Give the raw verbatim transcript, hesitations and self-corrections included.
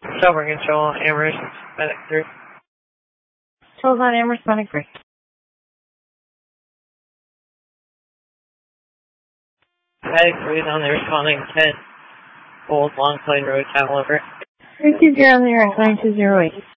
Sober control, Amherst, Medic three. Controls on Amherst, Medic three. Medic three is on the responding ten. Old Long Plain Road, Town over. three two zero on the air, nine two zero eight.